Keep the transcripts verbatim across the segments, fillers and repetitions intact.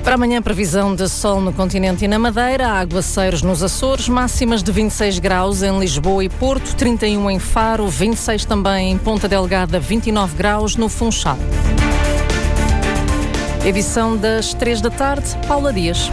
Para amanhã, previsão de sol no continente e na Madeira, aguaceiros nos Açores, máximas de vinte e seis graus em Lisboa e Porto, trinta e um em Faro, vinte e seis também em Ponta Delgada, vinte e nove graus no Funchal. Edição das três da tarde, Paula Dias.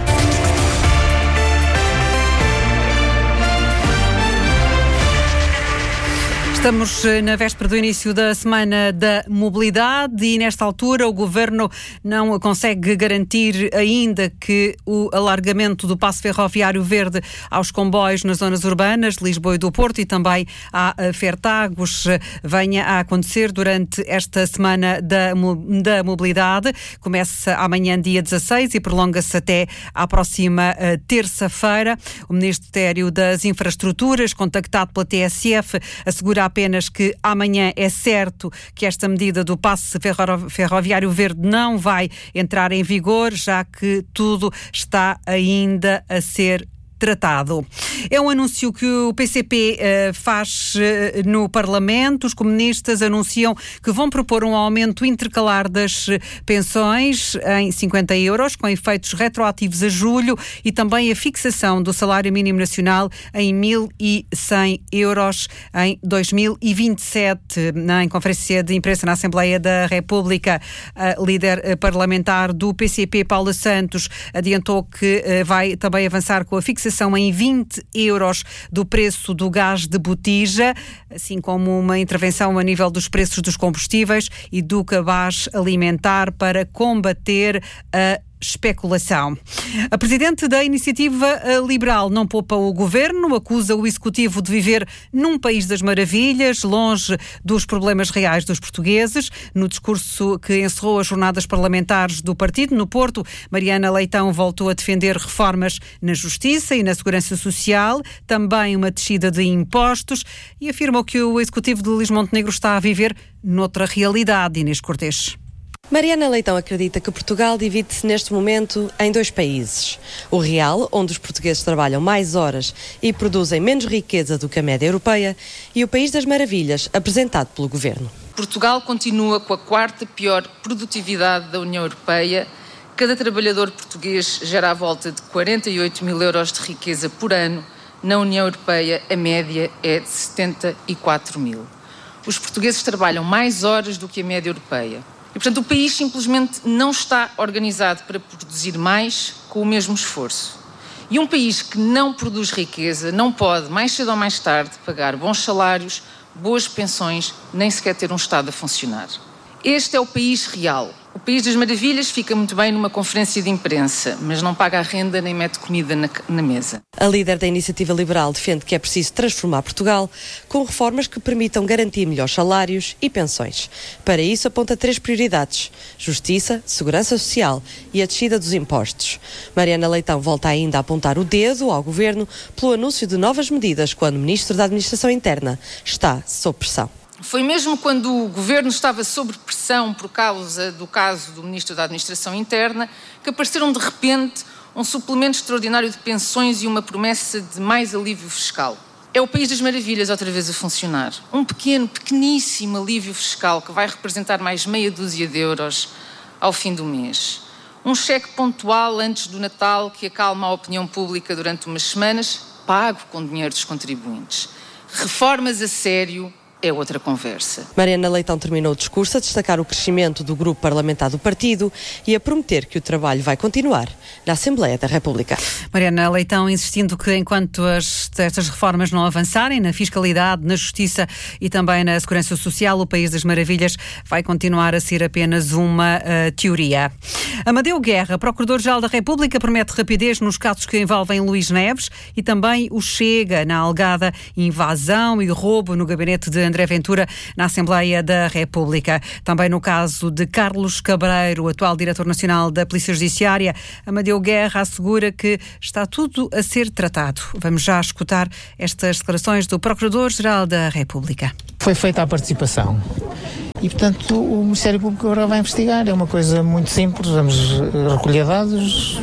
Estamos na véspera do início da Semana da Mobilidade e, nesta altura, o Governo não consegue garantir ainda que o alargamento do passo ferroviário verde aos comboios nas zonas urbanas de Lisboa e do Porto e também à Fertagos venha a acontecer durante esta Semana da, da Mobilidade. Começa amanhã, dia dezasseis, e prolonga-se até à próxima terça-feira. O Ministério das Infraestruturas, contactado pela T S F, assegura apenas que amanhã é certo que esta medida do passe ferroviário verde não vai entrar em vigor, já que tudo está ainda a ser tratado. É um anúncio que o P C P uh, faz uh, no Parlamento. Os comunistas anunciam que vão propor um aumento intercalar das pensões em cinquenta euros, com efeitos retroativos a julho, e também a fixação do salário mínimo nacional em mil e cem euros em dois mil e vinte e sete. Em conferência de imprensa na Assembleia da República, a líder parlamentar do P C P, Paula Santos, adiantou que uh, vai também avançar com a fixação em vinte euros do preço do gás de botija, assim como uma intervenção a nível dos preços dos combustíveis e do cabaz alimentar para combater a especulação. A Presidente da Iniciativa Liberal não poupa o Governo, acusa o Executivo de viver num país das maravilhas, longe dos problemas reais dos portugueses. No discurso que encerrou as jornadas parlamentares do partido no Porto, Mariana Leitão voltou a defender reformas na Justiça e na Segurança Social, também uma descida de impostos, e afirmou que o Executivo de Luís Montenegro está a viver noutra realidade. Inês Cortês. Mariana Leitão acredita que Portugal divide-se neste momento em dois países. O real, onde os portugueses trabalham mais horas e produzem menos riqueza do que a média europeia, e o país das maravilhas, apresentado pelo Governo. Portugal continua com a quarta pior produtividade da União Europeia. Cada trabalhador português gera à volta de quarenta e oito mil euros de riqueza por ano. Na União Europeia, a média é de setenta e quatro mil. Os portugueses trabalham mais horas do que a média europeia. E, portanto, o país simplesmente não está organizado para produzir mais com o mesmo esforço. E um país que não produz riqueza não pode, mais cedo ou mais tarde, pagar bons salários, boas pensões, nem sequer ter um Estado a funcionar. Este é o país real. O país das maravilhas fica muito bem numa conferência de imprensa, mas não paga a renda nem mete comida na, na mesa. A líder da Iniciativa Liberal defende que é preciso transformar Portugal com reformas que permitam garantir melhores salários e pensões. Para isso, aponta três prioridades: justiça, segurança social e a descida dos impostos. Mariana Leitão volta ainda a apontar o dedo ao Governo pelo anúncio de novas medidas quando o Ministro da Administração Interna está sob pressão. Foi mesmo quando o Governo estava sob pressão por causa do caso do Ministro da Administração Interna que apareceram de repente um suplemento extraordinário de pensões e uma promessa de mais alívio fiscal. É o país das maravilhas outra vez a funcionar. Um pequeno, pequeníssimo alívio fiscal que vai representar mais meia dúzia de euros ao fim do mês. Um cheque pontual antes do Natal que acalma a opinião pública durante umas semanas, pago com dinheiro dos contribuintes. Reformas a sério é outra conversa. Mariana Leitão terminou o discurso a destacar o crescimento do grupo parlamentar do partido e a prometer que o trabalho vai continuar na Assembleia da República. Mariana Leitão insistindo que enquanto as, estas reformas não avançarem na fiscalidade, na justiça e também na segurança social, o País das Maravilhas vai continuar a ser apenas uma uh, teoria. Amadeu Guerra, Procurador-Geral da República, promete rapidez nos casos que envolvem Luís Neves e também o Chega na alegada invasão e roubo no gabinete de André Ventura na Assembleia da República. Também no caso de Carlos Cabreiro, atual Diretor Nacional da Polícia Judiciária, Amadeu Guerra assegura que está tudo a ser tratado. Vamos já escutar estas declarações do Procurador-Geral da República. Foi feita a participação e, portanto, o Ministério Público agora vai investigar. É uma coisa muito simples, vamos recolher dados,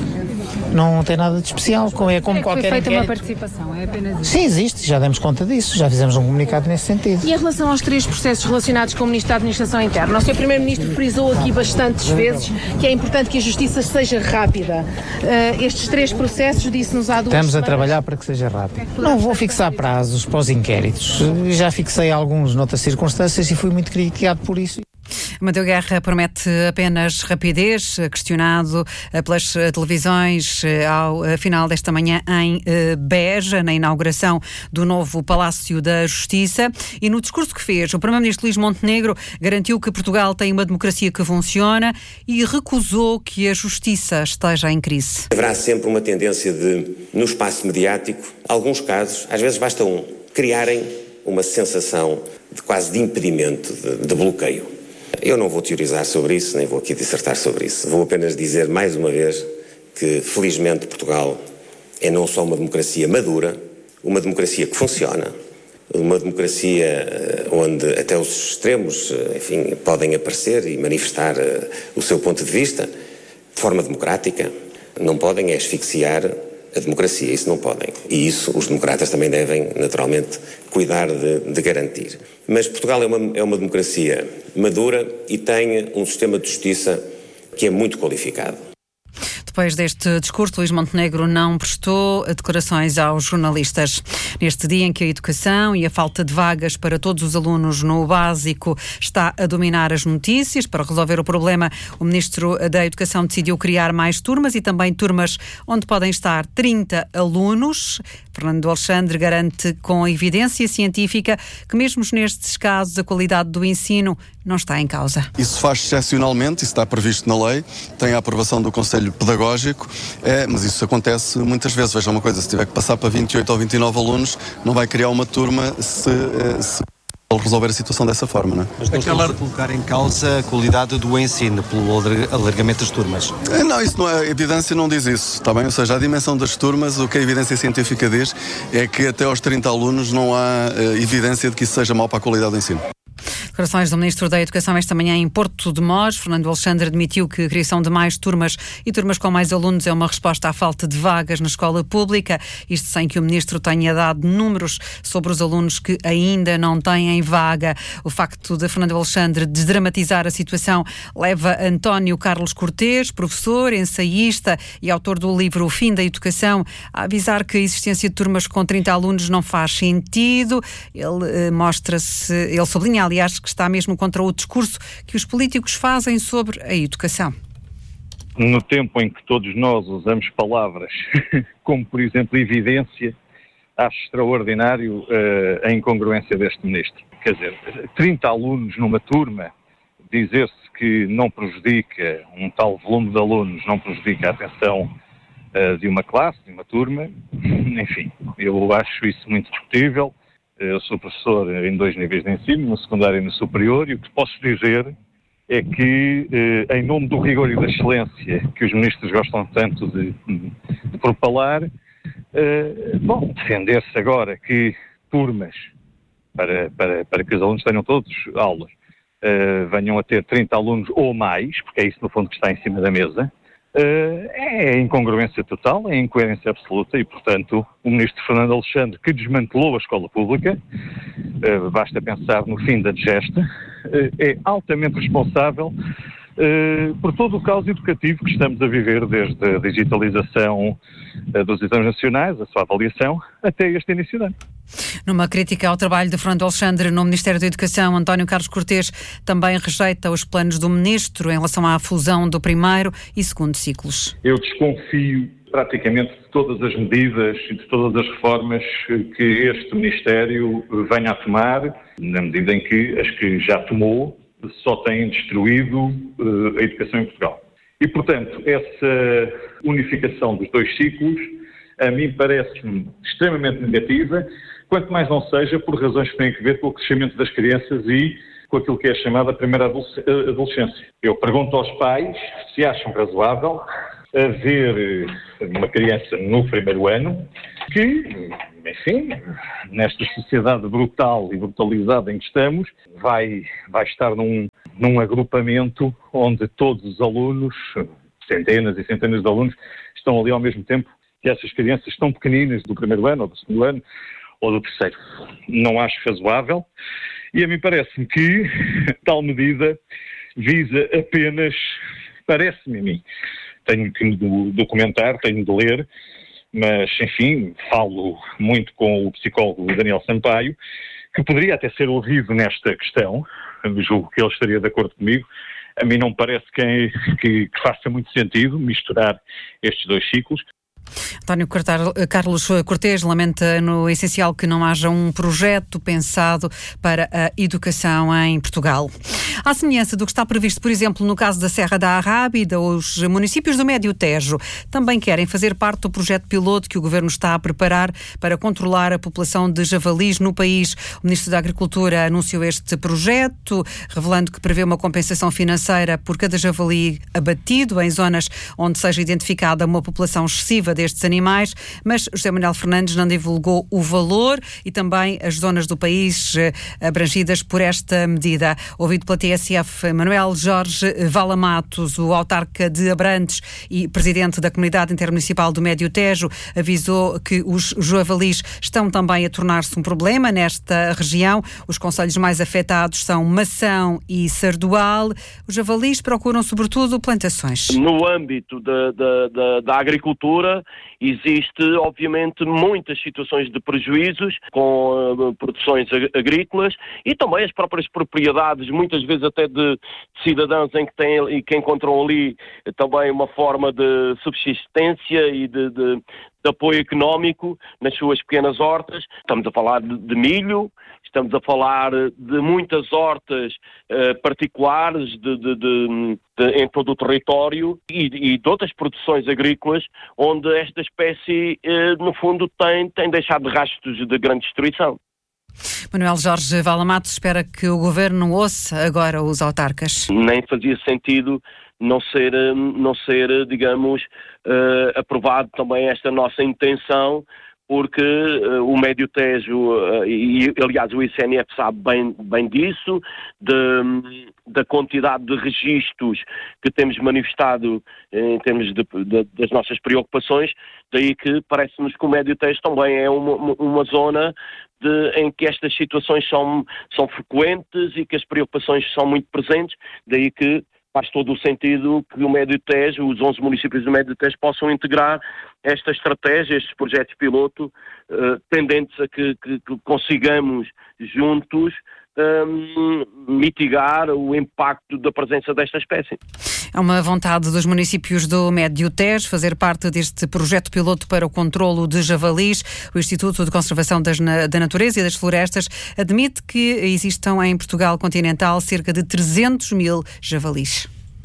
Não tem nada de especial, como é como é que qualquer foi feita inquérito. uma participação, é apenas isso. Sim, existe, já demos conta disso, já fizemos um comunicado nesse sentido. E em relação aos três processos relacionados com o Ministro da Administração Interna, o senhor Primeiro-Ministro frisou aqui bastantes vezes que é importante que a Justiça seja rápida. Uh, estes três processos, disse-nos há duas Estamos semanas, a trabalhar para que seja rápido. Não vou fixar prazos para os inquéritos, já fixei alguns noutras circunstâncias e fui muito criticado por isso. Amadeu Guerra promete apenas rapidez, questionado pelas televisões ao final desta manhã em Beja, na inauguração do novo Palácio da Justiça. E no discurso que fez, o Primeiro-Ministro Luís Montenegro garantiu que Portugal tem uma democracia que funciona e recusou que a Justiça esteja em crise. Haverá sempre uma tendência de, no espaço mediático, alguns casos, às vezes bastam criarem uma sensação de quase de impedimento, de, de bloqueio. Eu não vou teorizar sobre isso, nem vou aqui dissertar sobre isso. Vou apenas dizer mais uma vez que, felizmente, Portugal é não só uma democracia madura, uma democracia que funciona, uma democracia onde até os extremos, enfim, podem aparecer e manifestar o seu ponto de vista de forma democrática. Não podem asfixiar a democracia, isso não podem. E isso os democratas também devem, naturalmente, cuidar de, de garantir. Mas Portugal é uma, é uma democracia madura e tem um sistema de justiça que é muito qualificado. Depois deste discurso, Luís Montenegro não prestou declarações aos jornalistas. Neste dia em que a educação e a falta de vagas para todos os alunos no básico está a dominar as notícias, para resolver o problema, o Ministro da Educação decidiu criar mais turmas e também turmas onde podem estar trinta alunos. Fernando Alexandre garante com evidência científica que mesmo nestes casos a qualidade do ensino não está em causa. Isso faz excepcionalmente, isso está previsto na lei, tem a aprovação do Conselho Pedagógico, é, mas isso acontece muitas vezes. Veja uma coisa, se tiver que passar para vinte e oito ou vinte e nove alunos, não vai criar uma turma se... se... resolver a situação dessa forma, não é? Mas não estamos a colocar em causa a qualidade do ensino pelo alargamento das turmas? Não, isso não é, a evidência não diz isso, está bem? Ou seja, a dimensão das turmas, o que a evidência científica diz é que até aos trinta alunos não há uh, evidência de que isso seja mau para a qualidade do ensino. Declarações do Ministro da Educação esta manhã em Porto de Mós. Fernando Alexandre admitiu que a criação de mais turmas e turmas com mais alunos é uma resposta à falta de vagas na escola pública, isto sem que o Ministro tenha dado números sobre os alunos que ainda não têm vaga. O facto de Fernando Alexandre desdramatizar a situação leva António Carlos Cortês, professor, ensaísta e autor do livro O Fim da Educação, a avisar que a existência de turmas com trinta alunos não faz sentido. Ele eh, mostra-se, ele sublinha, aliás, que está mesmo contra o discurso que os políticos fazem sobre a educação. No tempo em que todos nós usamos palavras como, por exemplo, evidência, acho extraordinário uh, a incongruência deste ministro. Quer dizer, trinta alunos numa turma, dizer-se que não prejudica, um tal volume de alunos não prejudica a atenção uh, de uma classe, de uma turma, enfim, eu acho isso muito discutível. Eu sou professor em dois níveis de ensino, no secundário e no superior, e o que posso dizer é que, eh, em nome do rigor e da excelência que os ministros gostam tanto de, de propalar, eh, bom, defender-se agora que turmas, para, para, para que os alunos tenham todos aulas, eh, venham a ter trinta alunos ou mais, porque é isso no fundo que está em cima da mesa, Uh, é incongruência total, é incoerência absoluta e, portanto, o ministro Fernando Alexandre, que desmantelou a escola pública, uh, basta pensar no fim da digesta, uh, é altamente responsável uh, por todo o caos educativo que estamos a viver, desde a digitalização uh, dos exames nacionais, a sua avaliação, até este início de ano. Numa crítica ao trabalho de Fernando Alexandre no Ministério da Educação, António Carlos Cortês também rejeita os planos do Ministro em relação à fusão do primeiro e segundo ciclos. Eu desconfio praticamente de todas as medidas e de todas as reformas que este Ministério venha a tomar, na medida em que as que já tomou só têm destruído uh, a educação em Portugal. E, portanto, essa unificação dos dois ciclos, a mim parece-me extremamente negativa, quanto mais não seja por razões que têm a ver com o crescimento das crianças e com aquilo que é chamada a primeira adolescência. Eu pergunto aos pais se acham razoável haver uma criança no primeiro ano que, enfim, nesta sociedade brutal e brutalizada em que estamos, vai, vai estar num, num agrupamento onde todos os alunos centenas e centenas de alunos estão ali ao mesmo tempo que essas crianças tão pequeninas do primeiro ano ou do segundo ano ou do terceiro. Não acho razoável e a mim parece-me que tal medida visa apenas, parece-me a mim, tenho que me documentar, tenho de ler, mas enfim, falo muito com o psicólogo Daniel Sampaio, que poderia até ser ouvido nesta questão, julgo que ele estaria de acordo comigo. A mim não parece que, que, que faça muito sentido misturar estes dois ciclos. António Carlos Cortês lamenta no essencial que não haja um projeto pensado para a educação em Portugal. À semelhança do que está previsto, por exemplo, no caso da Serra da Arrábida, os municípios do Médio Tejo também querem fazer parte do projeto piloto que o Governo está a preparar para controlar a população de javalis no país. O Ministro da Agricultura anunciou este projeto, revelando que prevê uma compensação financeira por cada javali abatido em zonas onde seja identificada uma população excessiva destes animais, mas José Manuel Fernandes não divulgou o valor e também as zonas do país abrangidas por esta medida. Ouvido pela T S F, Manuel Jorge Vala Matos, o autarca de Abrantes e presidente da Comunidade Intermunicipal do Médio Tejo, avisou que os javalis estão também a tornar-se um problema nesta região. Os concelhos mais afetados são Mação e Sardual. Os javalis procuram sobretudo plantações. No âmbito da, da, da, da agricultura, existe, obviamente, muitas situações de prejuízos com uh, produções ag- agrícolas e também as próprias propriedades, muitas vezes até de cidadãos em que, têm, e que encontram ali também uma forma de subsistência e de, de, de apoio económico nas suas pequenas hortas. Estamos a falar de, de milho, estamos a falar de muitas hortas uh, particulares de, de, de, de, em todo o território e, e de outras produções agrícolas onde esta espécie, uh, no fundo, tem, tem deixado rastros de grande destruição. Manuel Jorge Vala Matos espera que o Governo ouça agora os autarcas. Nem fazia sentido não ser, não ser digamos, uh, aprovado também esta nossa intenção, porque uh, o Médio Tejo, uh, e aliás o I C N F sabe bem, bem disso, de, da quantidade de registros que temos manifestado em termos de, de, das nossas preocupações, daí que parece-nos que o Médio Tejo também é uma, uma zona de, em que estas situações são, são frequentes e que as preocupações são muito presentes, daí que faz todo o sentido que o Médio Tejo, os onze municípios do Médio Tejo, possam integrar esta estratégia, estes projetos piloto, uh, tendentes a que, que, que consigamos juntos um, mitigar o impacto da presença desta espécie. É uma vontade dos municípios do Médio Tejo fazer parte deste projeto piloto para o controlo de javalis. O Instituto de Conservação das, da Natureza e das Florestas admite que existam em Portugal continental cerca de trezentos mil javalis.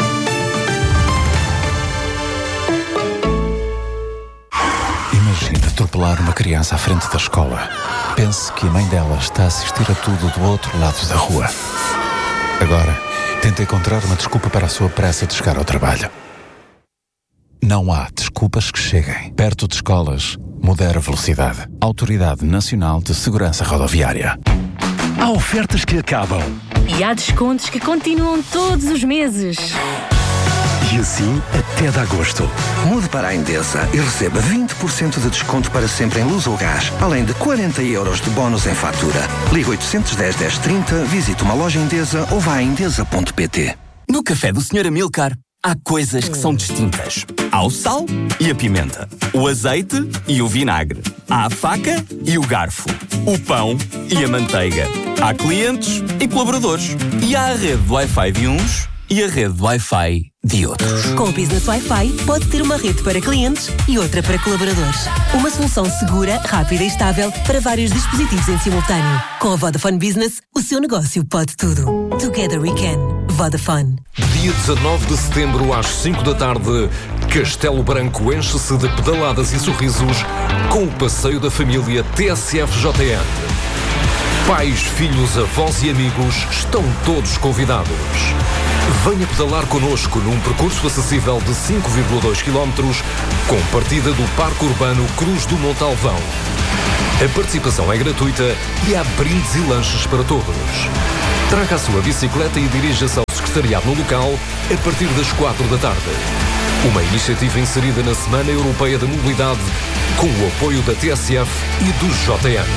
Imagina atropelar uma criança à frente da escola. Pense que a mãe dela está a assistir a tudo do outro lado da rua. Agora, tenta encontrar uma desculpa para a sua pressa de chegar ao trabalho. Não há desculpas que cheguem. Perto de escolas, modera a velocidade. Autoridade Nacional de Segurança Rodoviária. Há ofertas que acabam. E há descontos que continuam todos os meses. E assim até de agosto. Mude para a Endesa e receba vinte por cento de desconto para sempre em luz ou gás, além de quarenta euros de bónus em fatura. Ligue oito um zero, dez, trinta, visite uma loja Endesa ou vá a endesa ponto pt. No café do senhor Amilcar, há coisas que são distintas. Há o sal e a pimenta, o azeite e o vinagre, há a faca e o garfo, o pão e a manteiga. Há clientes e colaboradores. E há a rede de Wi-Fi de uns e a rede de Wi-Fi de outros. Com o Business Wi-Fi, pode ter uma rede para clientes e outra para colaboradores. Uma solução segura, rápida e estável para vários dispositivos em simultâneo. Com a Vodafone Business, o seu negócio pode tudo. Together we can. Vodafone. Dia dezanove de setembro, às cinco da tarde, Castelo Branco enche-se de pedaladas e sorrisos com o passeio da família T S F J N. Pais, filhos, avós e amigos estão todos convidados. Venha pedalar connosco num percurso acessível de cinco vírgula dois quilómetros com partida do Parque Urbano Cruz do Montalvão. A participação é gratuita e há brindes e lanches para todos. Traga a sua bicicleta e dirija-se ao secretariado no local a partir das quatro da tarde. Uma iniciativa inserida na Semana Europeia da Mobilidade com o apoio da T S F e do J N.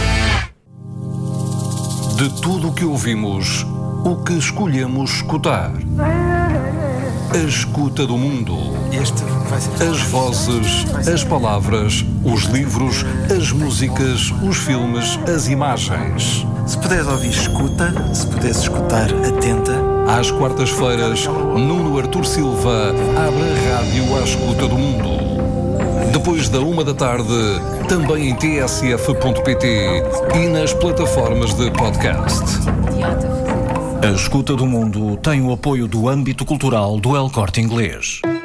De tudo o que ouvimos, o que escolhemos escutar. A escuta do mundo. As vozes, as palavras, os livros, as músicas, os filmes, as imagens. Se puderes ouvir, escuta. Se puderes escutar, atenta. Às quartas-feiras, Nuno Artur Silva abre a rádio à escuta do mundo. Depois da uma da tarde, também em t s f ponto p t e nas plataformas de podcast. A Escuta do Mundo tem o apoio do âmbito cultural do El Corte Inglês.